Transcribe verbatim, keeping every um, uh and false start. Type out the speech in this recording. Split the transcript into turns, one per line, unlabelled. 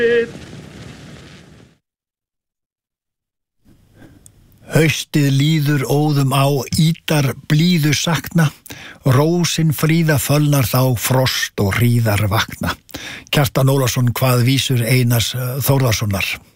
Haustið líður óðum á, ítar blíðu sakna, rósin fríða fölnar þá, frost og hríðar vakna. Kjartan Ólafsson kvað vísur Einars Þórðarsonar.